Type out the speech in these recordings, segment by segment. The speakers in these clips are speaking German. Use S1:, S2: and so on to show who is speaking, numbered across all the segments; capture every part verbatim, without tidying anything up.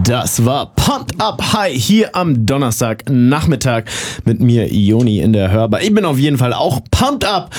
S1: Das war Pumped Up High hier am Donnerstagnachmittag mit mir, Joni, in der Hörbar. Ich bin auf jeden Fall auch pumped up.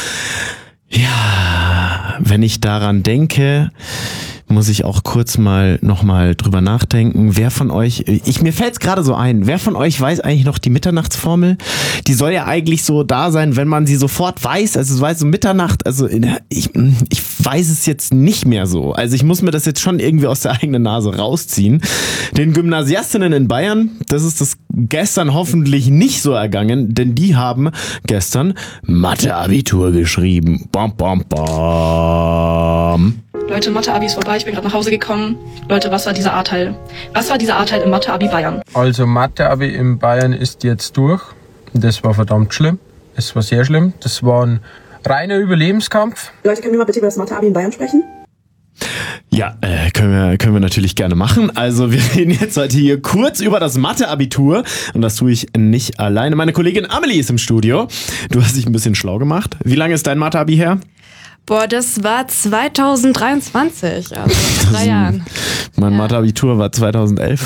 S1: Ja, wenn ich daran denke, muss ich auch kurz mal nochmal drüber nachdenken. Wer von euch, ich mir fällt's gerade so ein, wer von euch weiß eigentlich noch die Mitternachtsformel? Die soll ja eigentlich so da sein, wenn man sie sofort weiß. Also weiß so Mitternacht, also ich, ich weiß es jetzt nicht mehr so. Also ich muss mir das jetzt schon irgendwie aus der eigenen Nase rausziehen. Den Gymnasiastinnen in Bayern, das ist das gestern hoffentlich nicht so ergangen, denn die haben gestern Mathe-Abitur geschrieben. Bam, bam, bam.
S2: Leute, Mathe-Abi ist vorbei, ich bin gerade nach Hause gekommen. Leute, was war dieser A-Teil? Was war dieser A-Teil im Mathe-Abi Bayern?
S3: Also Mathe-Abi in Bayern ist jetzt durch. Das war verdammt schlimm. Es war sehr schlimm. Das war ein reiner Überlebenskampf.
S4: Leute, können wir mal bitte über das Mathe-Abi in Bayern sprechen?
S1: Ja, äh, können wir können wir natürlich gerne machen. Also wir reden jetzt heute hier kurz über das Mathe-Abitur und das tue ich nicht alleine. Meine Kollegin Amelie ist im Studio. Du hast dich ein bisschen schlau gemacht. Wie lange ist dein Mathe-Abi her?
S5: Boah, das war zwanzig dreiundzwanzig, also vor drei Jahren.
S1: Mein
S5: ja.
S1: Mathe-Abitur war zweitausendelf.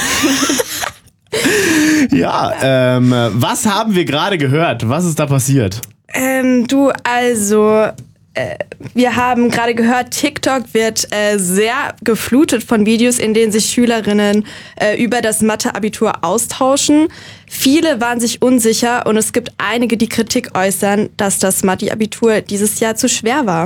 S1: Ja, ähm, was haben wir gerade gehört? Was ist da passiert?
S5: Ähm, du, also, äh, wir haben gerade gehört, TikTok wird äh, sehr geflutet von Videos, in denen sich Schülerinnen äh, über das Mathe-Abitur austauschen. Viele waren sich unsicher und es gibt einige, die Kritik äußern, dass das Mathe-Abitur dieses Jahr zu schwer war.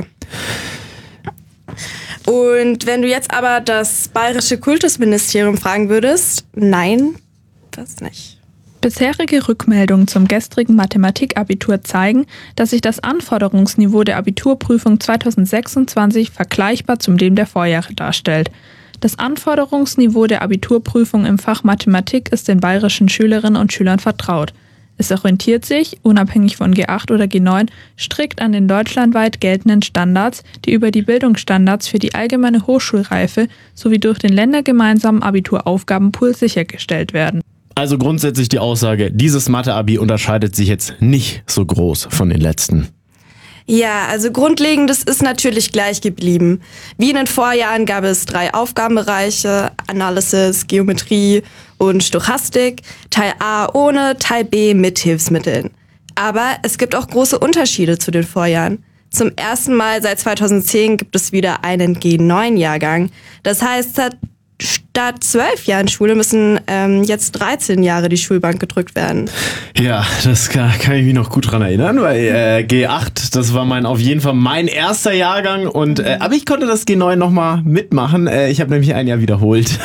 S5: Und wenn du jetzt aber das Bayerische Kultusministerium fragen würdest, nein, das nicht.
S6: Bisherige Rückmeldungen zum gestrigen Mathematik-Abitur zeigen, dass sich das Anforderungsniveau der Abiturprüfung zweitausendsechsundzwanzig vergleichbar zum dem der Vorjahre darstellt. Das Anforderungsniveau der Abiturprüfung im Fach Mathematik ist den bayerischen Schülerinnen und Schülern vertraut. Es orientiert sich, unabhängig von G acht oder G neun, strikt an den deutschlandweit geltenden Standards, die über die Bildungsstandards für die allgemeine Hochschulreife sowie durch den ländergemeinsamen Abituraufgabenpool sichergestellt werden.
S1: Also grundsätzlich die Aussage, dieses Mathe-Abi unterscheidet sich jetzt nicht so groß von den letzten.
S5: Ja, also Grundlegendes ist natürlich gleich geblieben. Wie in den Vorjahren gab es drei Aufgabenbereiche, Analysis, Geometrie und Stochastik, Teil A ohne, Teil B mit Hilfsmitteln. Aber es gibt auch große Unterschiede zu den Vorjahren. Zum ersten Mal seit zweitausendzehn gibt es wieder einen G neun Jahrgang. Das heißt, statt Statt zwölf Jahren Schule müssen ähm, jetzt dreizehn Jahre die Schulbank gedrückt werden.
S1: Ja, das kann, kann ich mich noch gut dran erinnern, weil äh, G acht, das war mein auf jeden Fall mein erster Jahrgang. Und äh, aber ich konnte das G neun nochmal mitmachen. Äh, ich habe nämlich ein Jahr wiederholt.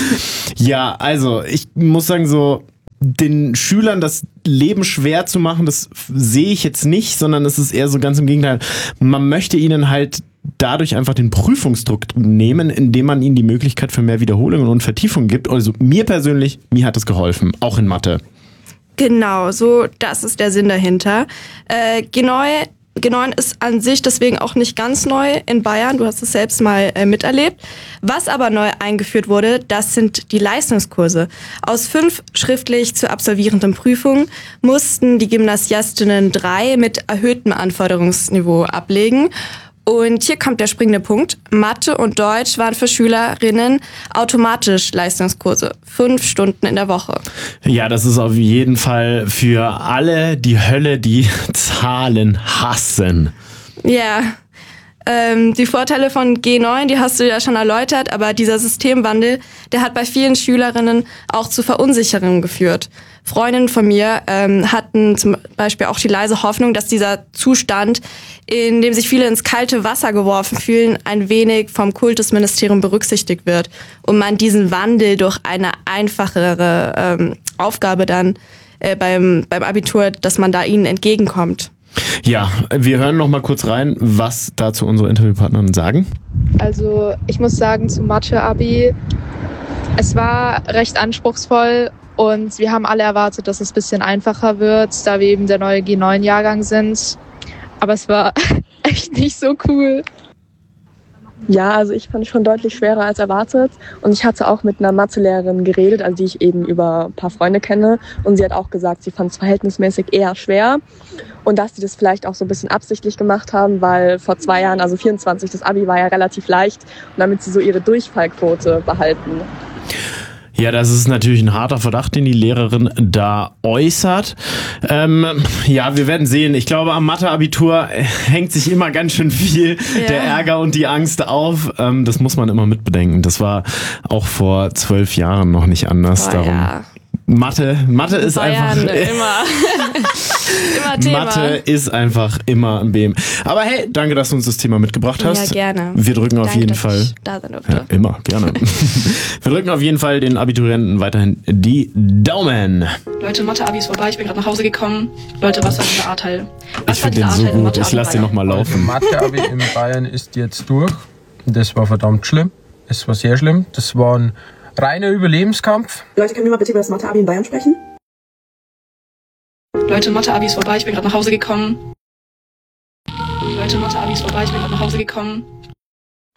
S1: Ja, also ich muss sagen, so den Schülern das Leben schwer zu machen, das sehe ich jetzt nicht, sondern es ist eher so ganz im Gegenteil. Man möchte ihnen halt dadurch einfach den Prüfungsdruck nehmen, indem man ihnen die Möglichkeit für mehr Wiederholungen und Vertiefungen gibt. Also mir persönlich, mir hat das geholfen, auch in Mathe.
S5: Genau, so das ist der Sinn dahinter. Äh, G neun, G neun ist an sich deswegen auch nicht ganz neu in Bayern. Du hast es selbst mal äh, miterlebt. Was aber neu eingeführt wurde, das sind die Leistungskurse. Aus fünf schriftlich zu absolvierenden Prüfungen mussten die Gymnasiastinnen drei mit erhöhtem Anforderungsniveau ablegen. Und hier kommt der springende Punkt. Mathe und Deutsch waren für Schülerinnen automatisch Leistungskurse. Fünf Stunden in der Woche.
S1: Ja, das ist auf jeden Fall für alle die Hölle, die Zahlen hassen.
S5: Ja, ähm, die Vorteile von G neun, die hast du ja schon erläutert, aber dieser Systemwandel, der hat bei vielen Schülerinnen auch zu Verunsicherungen geführt. Freundinnen von mir ähm, hatten zum Beispiel auch die leise Hoffnung, dass dieser Zustand, in dem sich viele ins kalte Wasser geworfen fühlen, ein wenig vom Kultusministerium berücksichtigt wird und man diesen Wandel durch eine einfachere ähm, Aufgabe dann äh, beim, beim Abitur, dass man da ihnen entgegenkommt.
S1: Ja, wir hören noch mal kurz rein, was dazu unsere Interviewpartnerinnen sagen.
S7: Also ich muss sagen, zum Mathe-Abi, es war recht anspruchsvoll. Und wir haben alle erwartet, dass es ein bisschen einfacher wird, da wir eben der neue G neun Jahrgang sind. Aber es war echt nicht so cool.
S8: Ja, also ich fand es schon deutlich schwerer als erwartet. Und ich hatte auch mit einer Mathelehrerin geredet, also die ich eben über ein paar Freunde kenne. Und sie hat auch gesagt, sie fand es verhältnismäßig eher schwer. Und dass sie das vielleicht auch so ein bisschen absichtlich gemacht haben, weil vor zwei Jahren, also vierundzwanzig, das Abi war ja relativ leicht. Und damit sie so ihre Durchfallquote behalten.
S1: Ja, das ist natürlich ein harter Verdacht, den die Lehrerin da äußert. Ähm, ja, wir werden sehen. Ich glaube, am Mathe-Abitur hängt sich immer ganz schön viel ja. der Ärger und die Angst auf. Ähm, das muss man immer mitbedenken. Das war auch vor zwölf Jahren noch nicht anders.
S5: Boah,
S1: Darum.
S5: Ja.
S1: Mathe, Mathe ist
S5: Bayern,
S1: einfach
S5: immer, immer Thema.
S1: Mathe ist einfach immer ein B M. Aber hey, danke, dass du uns das Thema mitgebracht hast.
S5: Ja, gerne.
S1: Wir drücken
S5: danke,
S1: auf jeden
S5: dass
S1: Fall.
S5: Ich da sein durfte.
S1: Ja, immer, gerne. Wir drücken auf jeden Fall den Abiturienten weiterhin die Daumen.
S2: Leute, Mathe-Abi ist vorbei. Ich bin gerade nach Hause gekommen. Leute, was war dieser A-Teil? Was
S1: Ich finde den so gut. Ich lasse den nochmal laufen.
S3: Mathe-Abi in Bayern ist jetzt durch. Das war verdammt schlimm. Es war sehr schlimm. Das war ein reiner Überlebenskampf.
S4: Leute, können wir mal bitte über das Mathe-Abi in Bayern sprechen?
S2: Leute, Mathe-Abi ist vorbei. Ich bin gerade nach Hause gekommen. Leute, Mathe-Abi ist vorbei. Ich bin gerade nach Hause gekommen.